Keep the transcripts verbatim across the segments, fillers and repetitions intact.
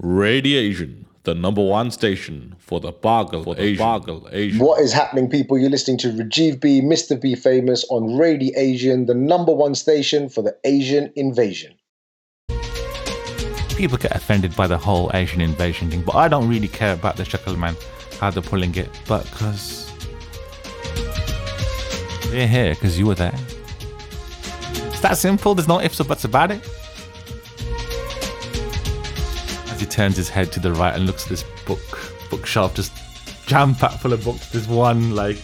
Radiation, the number one station for the Bagal for Asian. Bagal Asian. What is happening, people? You're listening to Rajiv B, Mister B Famous on Radiation, the number one station for the Asian invasion. People get offended by the whole Asian invasion thing, but I don't really care about the Shakal Man, how they're pulling it, but because we're here, because you were there. It's that simple. There's no ifs or buts about it. As he turns his head to the right and looks at this book bookshelf, just jam-packed full of books. There's one, like...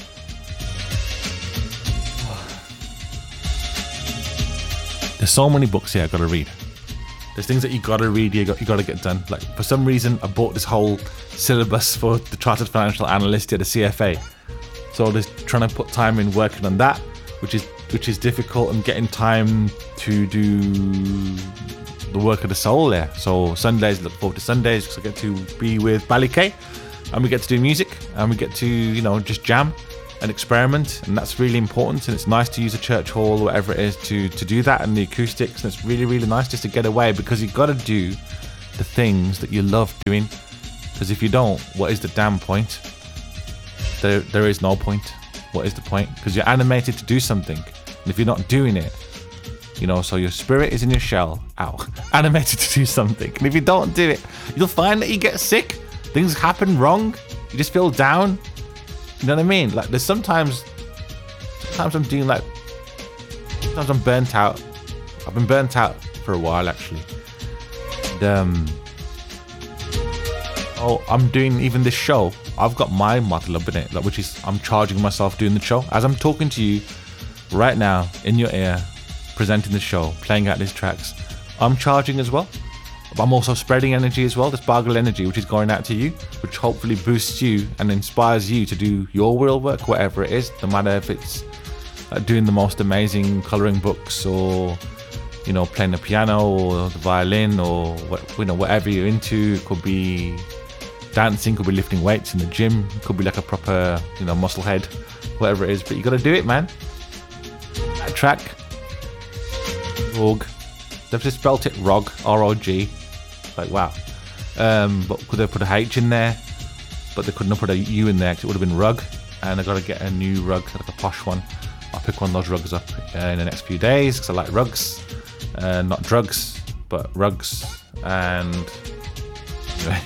There's so many books here I've got to read. There's things that you got to read, you got, you got to get done. Like, for some reason, I bought this whole syllabus for the Chartered Financial Analyst at the C F A. So just trying to put time in working on that, which is which is difficult, and getting time to do the work of the soul there. So Sundays, look forward to Sundays because I get to be with Ballycay, and we get to do music, and we get to, you know, just jam and experiment, and that's really important. And it's nice to use a church hall or whatever it is to to do that, and the acoustics, and it's really really nice just to get away, because you've got to do the things that you love doing, because if you don't, what is the damn point? There there is no point. What is the point? Because you're animated to do something, and if you're not doing it, you know, so your spirit is in your shell, ow, animated to do something, and if you don't do it, you'll find that you get sick, things happen wrong, you just feel down. You know what I mean? Like, there's sometimes, sometimes I'm doing like, sometimes I'm burnt out. I've been burnt out for a while, actually. And, um, oh, I'm doing even this show. I've got my matlab in it, like, which is I'm charging myself doing the show. As I'm talking to you right now in your ear, presenting the show, playing out these tracks, I'm charging as well. I'm also spreading energy as well, this Bagal energy, which is going out to you, which hopefully boosts you and inspires you to do your real work, whatever it is, no matter if it's like doing the most amazing colouring books, or, you know, playing the piano or the violin, or what, you know, whatever you're into. It could be dancing, could be lifting weights in the gym, it could be like a proper, you know, muscle head, whatever it is, but you got to do it, man. That track, Rog, they've just spelt it Rog, R O G. Like, wow. Um, but could they put a H in there? But they couldn't have put a U in there because it would have been rug. And I got to get a new rug, like a posh one. I'll pick one of those rugs up uh, in the next few days because I like rugs. Uh, not drugs, but rugs. And anyway.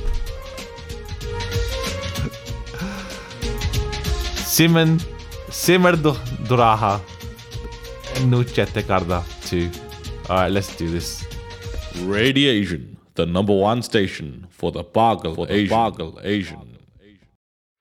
Simon, Simmer Duraha, Nuchete Karda too. Alright, let's do this. Radiation, the number one station for the Bagal for Asian. Bagal Asian.